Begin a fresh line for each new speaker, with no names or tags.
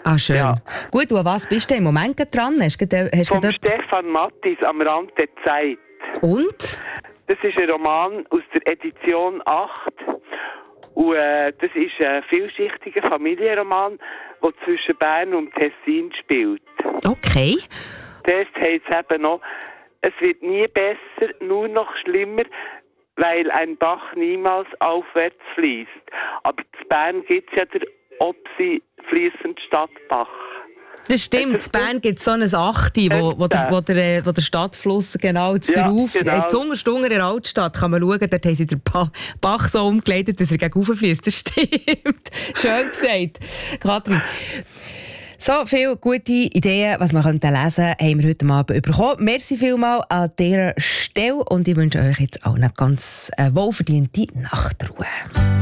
Ah, schön.
Ja.
Gut, und was bist du im Moment dran?
Vom Stefan Mattis, Am Rand der Zeit.
Und?
Das ist ein Roman aus der Edition 8. Und das ist ein vielschichtiger Familienroman, der zwischen Bern und Tessin spielt.
Okay.
Dort heisst es eben noch, es wird nie besser, nur noch schlimmer, weil ein Bach niemals aufwärts fließt. Aber in Bern gibt es ja den fließenden Stadtbach.
Das stimmt, in Bern gibt es so ein Achti, wo der Stadtfluss genau zu der zuunterst in der Altstadt kann man schauen, dort haben sie den Bach so umgeleitet, dass er gegen oben fließt. Das stimmt. Schön gesagt, Katrin. So viele gute Ideen, was man lesen könnte, haben wir heute Abend bekommen. Merci vielmals an dieser Stelle und ich wünsche euch jetzt auch eine ganz wohlverdiente Nachtruhe.